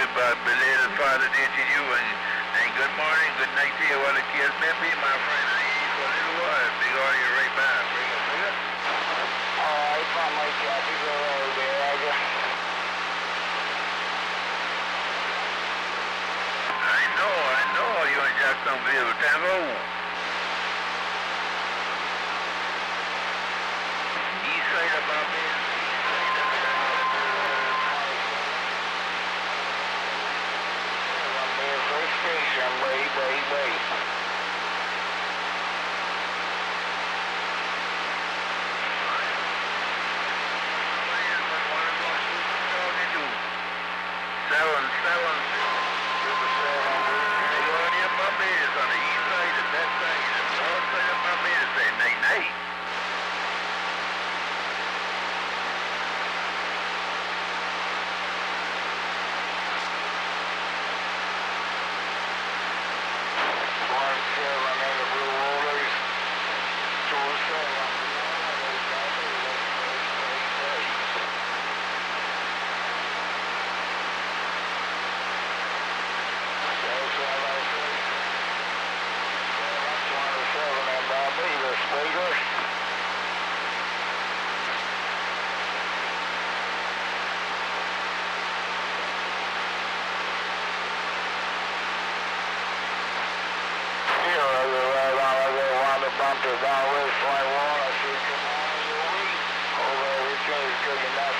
about belated Father Day to you, and good morning, good night to you, all the kids may be, my friend. I ain't for a little while. Big audio right back. Bring it, bring it. I found my traffic over there. I know, you in Jacksonville, Tango. East side of Barbados. Wait. Down with flight 1, I see good morning, your week. Over everything is cooking that